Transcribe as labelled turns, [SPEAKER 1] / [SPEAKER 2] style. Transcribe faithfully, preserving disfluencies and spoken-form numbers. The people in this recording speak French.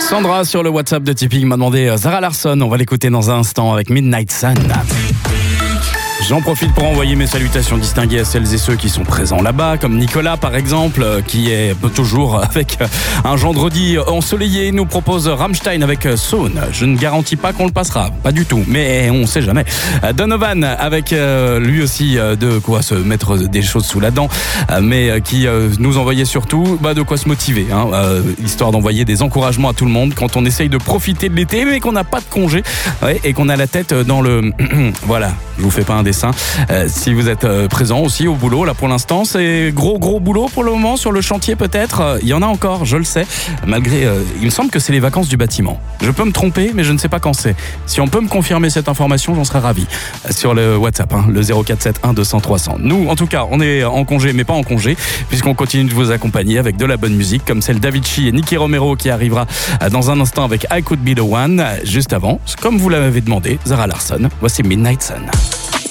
[SPEAKER 1] Sandra sur le WhatsApp de Tipeee m'a demandé Zara Larsson. On va l'écouter dans un instant avec Midnight Sun. J'en profite pour envoyer mes salutations distinguées à celles et ceux qui sont présents là-bas, comme Nicolas par exemple, qui est toujours avec un vendredi ensoleillé, nous propose Rammstein avec Soon. Je ne garantis pas qu'on le passera, pas du tout, mais on sait jamais. Donovan avec euh, lui aussi de quoi se mettre des choses sous la dent, mais qui euh, nous envoyait surtout bah, de quoi se motiver, hein, euh, histoire d'envoyer des encouragements à tout le monde quand on essaye de profiter de l'été, mais qu'on n'a pas de congé, ouais, et qu'on a la tête dans le... voilà, je vous fais pas un dessin. Euh, si vous êtes euh, présent aussi au boulot, là pour l'instant, c'est gros gros boulot pour le moment sur le chantier peut-être. Euh, il y en a encore, je le sais, malgré, euh, il me semble que c'est les vacances du bâtiment. Je peux me tromper, mais je ne sais pas quand c'est. Si on peut me confirmer cette information, j'en serais ravi. Euh, sur le WhatsApp, hein, le zéro quatre sept un deux cents trois cents. Nous, en tout cas, on est en congé, mais pas en congé, puisqu'on continue de vous accompagner avec de la bonne musique, comme celle d'Avicii et Nicky Romero qui arrivera euh, dans un instant avec I Could Be The One. Juste avant, comme vous l'avez demandé, Zara Larsson, voici Midnight Sun.